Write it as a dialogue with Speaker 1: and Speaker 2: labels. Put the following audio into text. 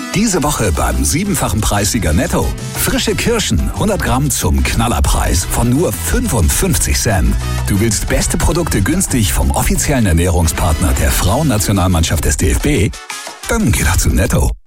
Speaker 1: Diese Woche beim 7-fachen Preissieger Netto. Frische Kirschen, 100 Gramm zum Knallerpreis von nur 55 Cent. Du willst beste Produkte günstig vom offiziellen Ernährungspartner der Frauennationalmannschaft des DFB? Dann geh doch zu Netto.